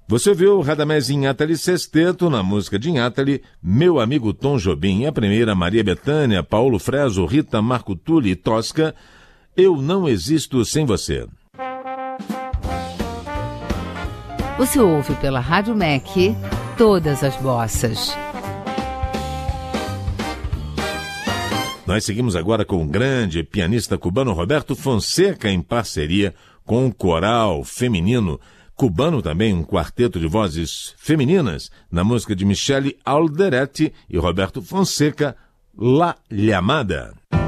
Você ouviu Radamés Inátali Sexteto na música de Inátali, Meu Amigo Tom Jobim, e a primeira Maria Bethânia, Paulo Freso, Rita Marco Tulli e Tosca, Eu Não Existo Sem Você. Você ouve pela Rádio MEC todas as bossas. Nós seguimos agora com o grande pianista cubano Roberto Fonseca em parceria com o coral feminino cubano, também um quarteto de vozes femininas, na música de Michele Alderete e Roberto Fonseca, La Llamada.